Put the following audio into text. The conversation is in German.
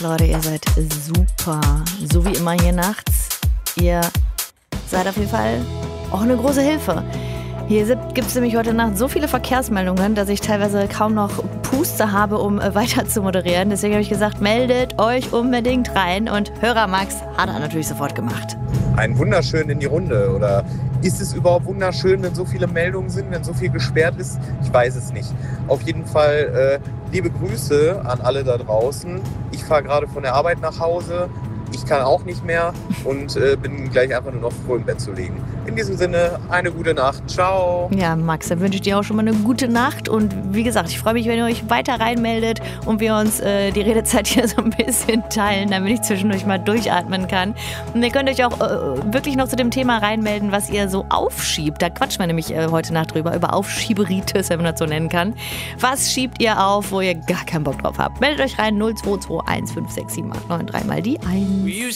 Leute, ihr seid super. So wie immer hier nachts. Ihr seid auf jeden Fall auch eine große Hilfe. Hier gibt es nämlich heute Nacht so viele Verkehrsmeldungen, dass ich teilweise kaum noch Puste habe, um weiter zu moderieren. Deswegen habe ich gesagt, meldet euch unbedingt rein. Und Hörer Max hat er natürlich sofort gemacht. Ein wunderschön in die Runde. Oder ist es überhaupt wunderschön, wenn so viele Meldungen sind, wenn so viel gesperrt ist? Ich weiß es nicht. Auf jeden Fall liebe Grüße an alle da draußen. Ich fahre gerade von der Arbeit nach Hause. Ich kann auch nicht mehr und bin gleich einfach nur noch froh im Bett zu liegen. In diesem Sinne, eine gute Nacht. Ciao. Ja, Max, dann wünsche ich dir auch schon mal eine gute Nacht. Und wie gesagt, ich freue mich, wenn ihr euch weiter reinmeldet und wir uns die Redezeit hier so ein bisschen teilen, damit ich zwischendurch mal durchatmen kann. Und ihr könnt euch auch wirklich noch zu dem Thema reinmelden, was ihr so aufschiebt. Da quatschen wir nämlich heute Nacht drüber, über Aufschieberitis, wenn man das so nennen kann. Was schiebt ihr auf, wo ihr gar keinen Bock drauf habt? Meldet euch rein, 0221 567 893 mal die 1.